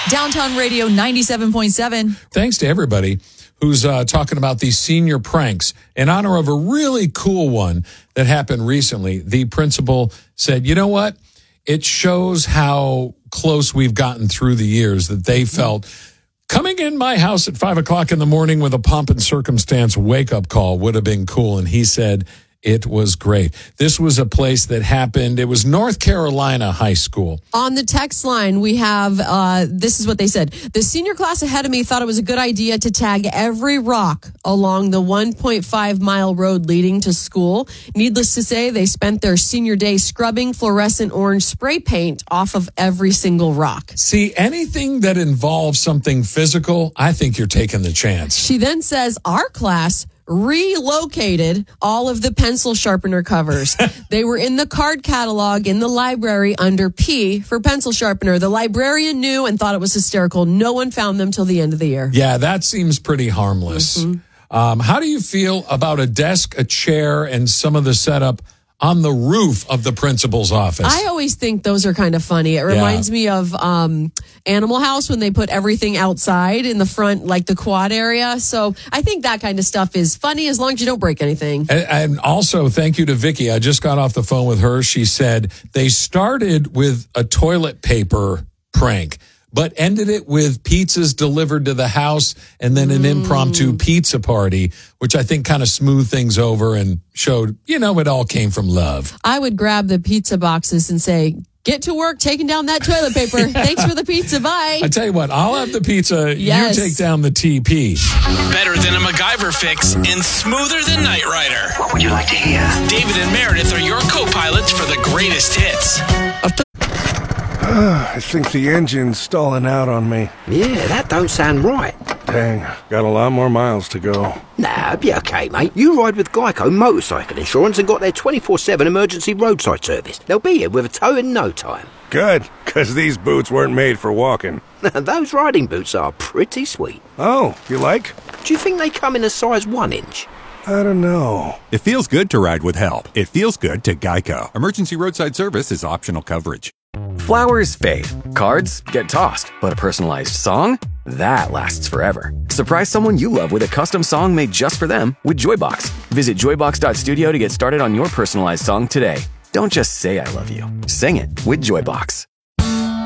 Downtown Radio 97.7. Thanks to everybody who's talking about these senior pranks. In honor of a really cool one that happened recently, the principal said, you know what? It shows how close we've gotten through the years that they felt coming in my house at 5 o'clock in the morning with a pomp and circumstance wake-up call would have been cool. And he said it was great. This was a place that happened. It was North Carolina High School. On the text line, we have, this is what they said. The senior class ahead of me thought it was a good idea to tag every rock along the 1.5-mile road leading to school. Needless to say, they spent their senior day scrubbing fluorescent orange spray paint off of every single rock. See, anything that involves something physical, I think you're taking the chance. She then says, our class relocated all of the pencil sharpener covers. They were in the card catalog in the library under P for pencil sharpener. The librarian knew and thought it was hysterical. No one found them till the end of the year. Yeah, that seems pretty harmless. Mm-hmm. How do you feel about a desk, a chair, and some of the setup on the roof of the principal's office? I always think those are kind of funny. It reminds me of Animal House when they put everything outside in the front, like the quad area. So I think that kind of stuff is funny as long as you don't break anything. And also, thank you to Vicky. I just got off the phone with her. She said they started with a toilet paper prank, but ended it with pizzas delivered to the house and then an impromptu pizza party, which I think kind of smoothed things over and showed, it all came from love. I would grab the pizza boxes and say, get to work taking down that toilet paper. Thanks for the pizza. Bye. I tell you what, I'll have the pizza. Yes. You take down the TP. Better than a MacGyver fix and smoother than Knight Rider. What would you like to hear? David and Meredith are your co-pilots for the greatest hits. I think the engine's stalling out on me. Yeah, that don't sound right. Dang, got a lot more miles to go. Nah, be okay, mate. You ride with Geico Motorcycle Insurance and got their 24/7 emergency roadside service. They'll be here with a tow in no time. Good, because these boots weren't made for walking. Those riding boots are pretty sweet. Oh, you like? Do you think they come in a size 1 inch? I don't know. It feels good to ride with help. It feels good to Geico. Emergency roadside service is optional coverage. Flowers fade, cards get tossed, but a personalized song? That lasts forever. Surprise someone you love with a custom song made just for them with Joybox. Visit joybox.studio to get started on your personalized song today. Don't just say I love you. Sing it with Joybox.